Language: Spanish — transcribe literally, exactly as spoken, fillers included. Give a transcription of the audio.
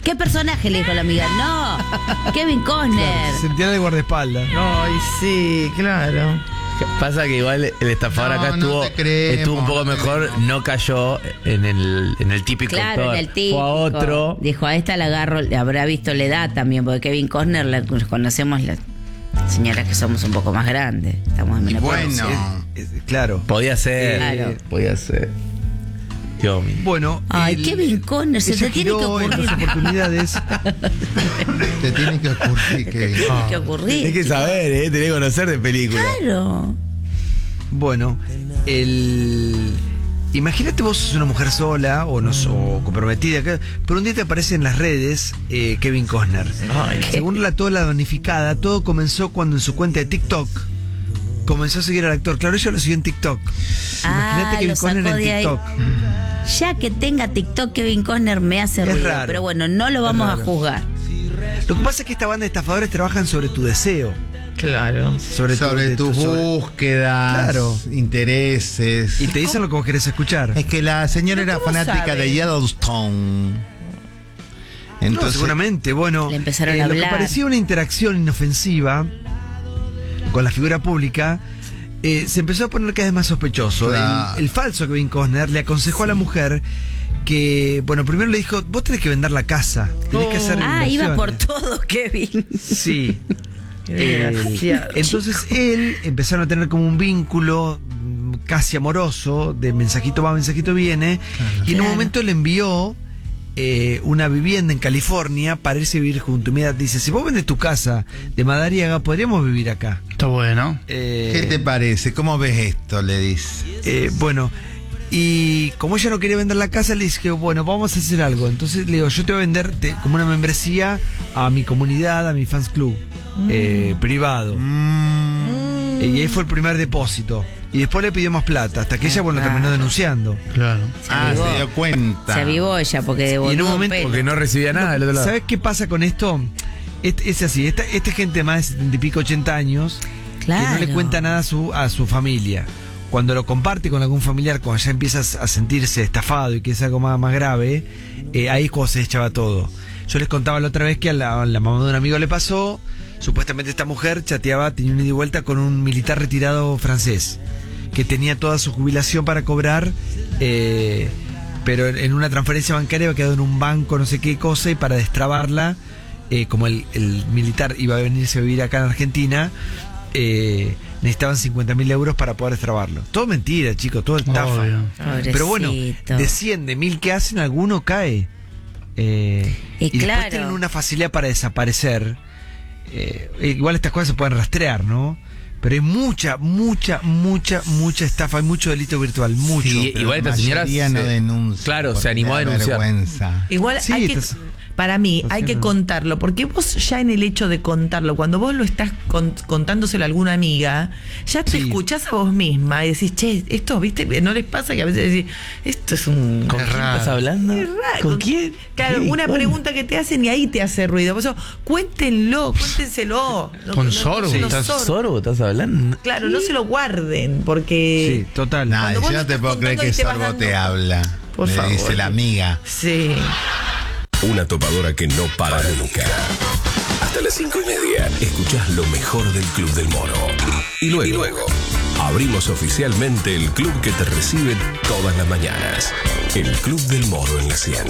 ¿Qué personaje le dijo la amiga? No, Kevin Costner. Se sentía de guardaespaldas. Ay, sí, claro. Pasa que igual el estafador No, acá no estuvo, te creemos, estuvo un poco no te mejor, creemos. no cayó en el, en el típico Claro, actor. en el típico. Fue a otro. Dijo, a esta la agarro, le habrá visto la edad también, porque Kevin Costner la conocemos las señoras que somos un poco más grandes. Estamos en Y menopausia. bueno, Es- es- claro. Podía ser. Claro. Podía ser. Dios mío. Bueno. Ay, el- Kevin Costner, se ella te tiene que giró en ocurrir. dos oportunidades. te tiene que ocurrir que... Tiene que ocurrir. Tenés que saber, ¿eh? Tenés que conocer de película. Claro. Bueno, el... Imagínate vos sos una mujer sola o, no, o comprometida, que- pero un día te aparece en las redes eh, Kevin Costner. Ay, Según relató la damnificada, todo comenzó cuando en su cuenta de TikTok comenzó a seguir al actor. Claro, ella lo siguió en TikTok. Ah, Imagínate Kevin lo sacó Costner en de ahí. TikTok. Ya que tenga TikTok, Kevin Costner me hace Es ruido. raro. Pero bueno, no lo vamos Es a raro. juzgar. Lo que pasa es que esta banda de estafadores trabajan sobre tu deseo. claro. Sobre, tu- sobre de tu- tus sobre- búsquedas, Claro. intereses. Y te dicen lo que vos querés escuchar. Es que la señora ¿Pero era cómo fanática sabe? de Yellowstone. No, Entonces, seguramente, bueno, Le empezaron a lo que hablar. parecía una interacción inofensiva con la figura pública, eh, se empezó a poner cada vez más sospechoso. Claro. El, el falso Kevin Costner le aconsejó a la mujer que, bueno, primero le dijo, vos tenés que vender la casa, tenés que hacer Ah, iba por inversiones". todo, Kevin. Sí. Qué Eh, desgraciado. entonces él empezaron a tener como un vínculo mm, casi amoroso, de mensajito va, mensajito viene, y en un Claro. momento le envió eh, una vivienda en California para irse a vivir junto. Y mira, dice, si vos vendes tu casa de Madariaga, podríamos vivir acá. Está bueno. Eh, ¿qué te parece? ¿Cómo ves esto? Le dice. eh, bueno, y como ella no quería vender la casa, le dije, bueno, vamos a hacer algo. Entonces le digo, yo te voy a vender te- como una membresía a mi comunidad, a mi fans club, eh, privado. Mm, Y ahí fue el primer depósito. Y después le pidió más plata, hasta que ella, bueno, Ah. terminó denunciando. Claro. ah, avivó. se dio cuenta. Se avivó ella porque devolvió Y en un momento- pelo. Porque no recibía nada del otro lado. ¿Sabes qué pasa con esto? Es, es así, esta, esta gente más de setenta y pico, ochenta años, Claro. que no le cuenta nada a su, a su familia. Cuando lo comparte con algún familiar, cuando ya empiezas a sentirse estafado y que es algo más, más grave, eh, ahí es cuando se echaba todo. Yo les contaba la otra vez que a la, a la mamá de un amigo le pasó, supuestamente esta mujer chateaba, tenía un ida y vuelta con un militar retirado francés, que tenía toda su jubilación para cobrar, eh, pero en, en una transferencia bancaria había quedado en un banco, no sé qué cosa, y para destrabarla, eh, como el, el militar iba a venirse a vivir acá en Argentina, eh, necesitaban cincuenta mil euros para poder destrabarlo. Todo mentira, chicos, todo estafa. Obvio. Pero bueno, Pobrecito. de cien, de mil que hacen, alguno cae. Eh, Y y después claro. tienen una facilidad para desaparecer. Eh, igual estas cosas se pueden rastrear, ¿no? Pero hay mucha, mucha, mucha, mucha estafa, hay mucho delito virtual, mucho. Sí, Pero igual la esta señora mayoría no se- denuncia. claro, se porque animó a le da denunciar. vergüenza. Igual Sí, hay que, estás- para mí, estás hay que haciendo- contarlo, porque vos ya en el hecho de contarlo, cuando vos lo estás con- contándoselo a alguna amiga, ya te Sí. escuchás a vos misma y decís, che, esto, viste, ¿no les pasa que a veces decís, esto es un... ¿Con Es quién raro. estás hablando? Es raro. ¿Con quién? Claro, ¿Qué? una ¿Cuándo? pregunta que te hacen y ahí te hace ruido. Por eso, cuéntenlo, cuéntenselo. No- ¿Con no- sorbo? no- ¿Estás sorbo. sorbo? ¿Estás hablando? Claro, no se lo guarden, porque... Sí, total. Nah, Cuando vos yo lo no te estás puedo creer contando que y te vas Sorbo dando- te habla. Por le favor. dice la amiga. Sí. Una topadora que no para nunca. Hasta las cinco y media escuchás lo mejor del Club del Mono. Y luego, y luego abrimos oficialmente el club que te recibe todas las mañanas. El Club del Mono en la cien.